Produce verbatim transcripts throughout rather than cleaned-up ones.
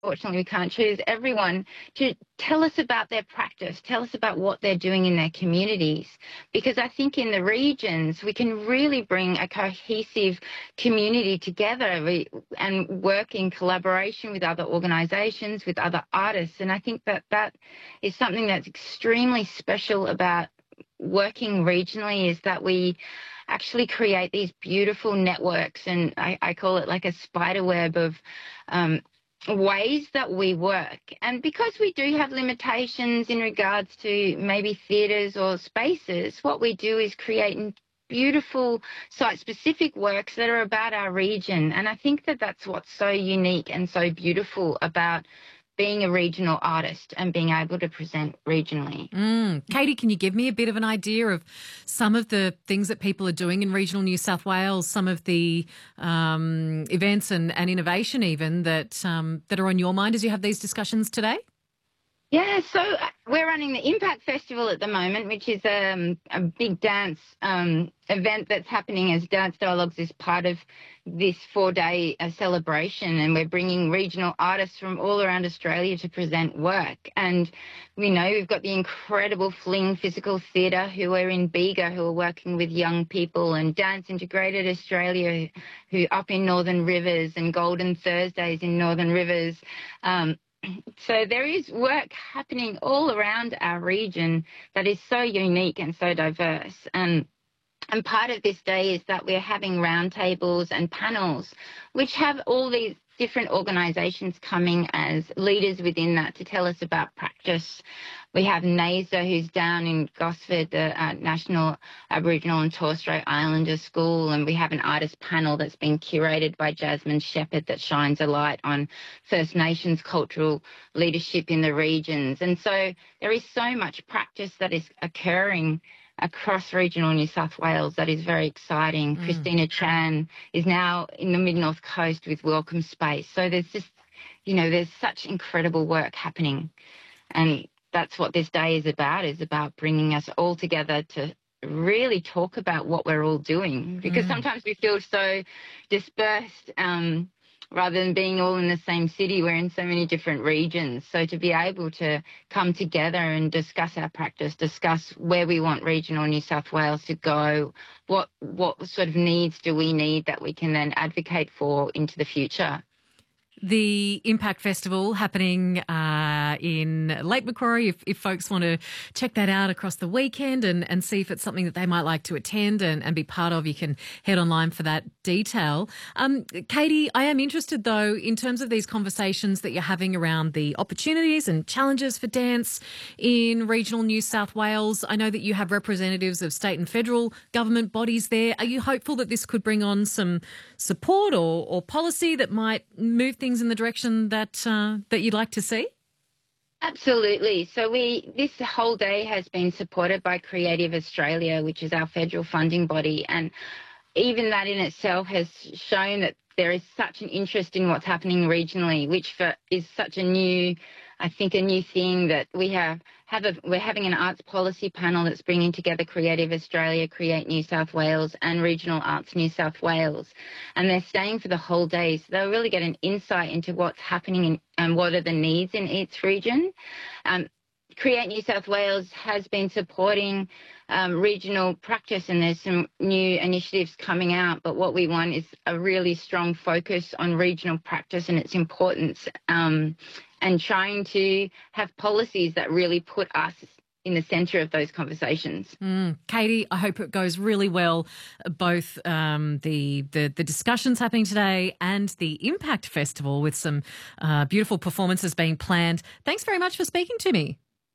unfortunately we can't choose everyone, to tell us about their practice, tell us about what they're doing in their communities. Because I think in the regions we can really bring a cohesive community together we, and work in collaboration with other organisations, with other artists. And I think that that is something that's extremely special about working regionally, is that we actually create these beautiful networks, and I, I call it like a spider web of um, ways that we work. And because we do have limitations in regards to maybe theatres or spaces, what we do is create beautiful site-specific works that are about our region. And I think that that's what's so unique and so beautiful about being a regional artist and being able to present regionally. Mm. Katie, can you give me a bit of an idea of some of the things that people are doing in regional New South Wales, some of the um, events and, and innovation even that um, that are on your mind as you have these discussions today? Yeah, so we're running the Impact Festival at the moment, which is um, a big dance um, event that's happening as Dance Dialogues is part of this four-day uh, celebration, and we're bringing regional artists from all around Australia to present work. And we know we've got the incredible Fling Physical Theatre who are in Bega, who are working with young people, and Dance Integrated Australia, who up in Northern Rivers, and Golden Thursdays in Northern Rivers. Um, So there is work happening all around our region that is so unique and so diverse. And, and part of this day is that we're having roundtables and panels, which have all these different organisations coming as leaders within that to tell us about practice. We have NAISA, who's down in Gosford, the uh, National Aboriginal and Torres Strait Islander School, and we have an artist panel that's been curated by Jasmine Shepherd that shines a light on First Nations cultural leadership in the regions. And so there is so much practice that is occurring across regional New South Wales that is very exciting. Mm. Christina Chan is now in the Mid-North Coast with Welcome Space. So there's just, you know, there's such incredible work happening. And that's what this day is about, is about bringing us all together to really talk about what we're all doing. Because mm. sometimes we feel so dispersed, um, rather than being all in the same city, we're in so many different regions. So to be able to come together and discuss our practice, discuss where we want regional New South Wales to go, what what sort of needs do we need that we can then advocate for into the future. The Impact Festival happening uh, in Lake Macquarie, if, if folks want to check that out across the weekend and, and see if it's something that they might like to attend and, and be part of, you can head online for that detail. Um, Katie, I am interested, though, in terms of these conversations that you're having around the opportunities and challenges for dance in regional New South Wales. I know that you have representatives of state and federal government bodies there. Are you hopeful that this could bring on some support or, or policy that might move things in the direction that uh, that you'd like to see? Absolutely. So we this whole day has been supported by Creative Australia, which is our federal funding body, and even that in itself has shown that there is such an interest in what's happening regionally, which for, is such a new, I think, a new thing that we have. Have a, we're having an arts policy panel that's bringing together Creative Australia, Create New South Wales and Regional Arts New South Wales. And they're staying for the whole day. So they'll really get an insight into what's happening in, and what are the needs in each region. Um, Create New South Wales has been supporting um, regional practice, and there's some new initiatives coming out. But what we want is a really strong focus on regional practice and its importance, um, and trying to have policies that really put us in the centre of those conversations. Mm. Katie, I hope it goes really well, both um, the, the the discussions happening today and the Impact Festival with some uh, beautiful performances being planned. Thanks very much for speaking to me.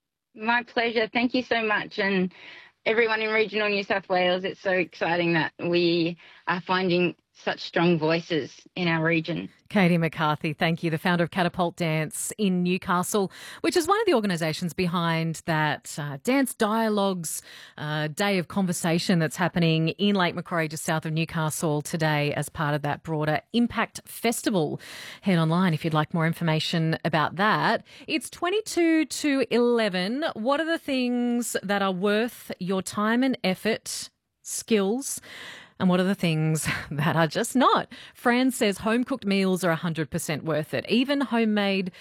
My pleasure. Thank you so much. And everyone in regional New South Wales, it's so exciting that we are finding such strong voices in our region. Katie McCarthy, thank you, the founder of Catapult Dance in Newcastle, which is one of the organisations behind that uh, Dance Dialogues uh, Day of Conversation that's happening in Lake Macquarie, just south of Newcastle today as part of that broader Impact Festival. Head online if you'd like more information about that. It's twenty-two to eleven. What are the things that are worth your time and effort, skills, and what are the things that are just not? Fran says home-cooked meals are one hundred percent worth it. Even homemade